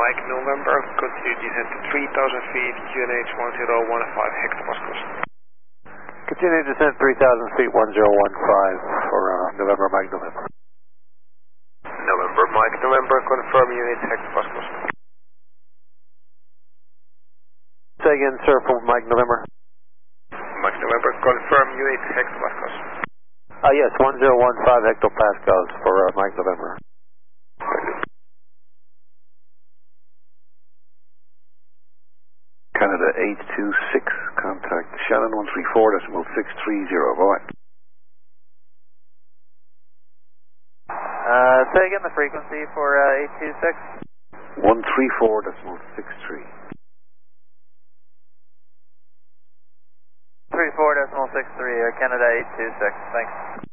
Mike November, continue descent to 3000 feet, QNH 1015 hectopascals. Continue descent 3000 feet, 1015 for November, Mike November. November, Mike November, confirm units hectopascals. Say again, sir, for Mike November. Mike November, confirm units hectopascals. Yes, 1015 hectopascals for Mike November. Canada 826, contact Shannon 134.630, bye. Say again the frequency for 826? 134.63. 34.63, Canada 826, thanks.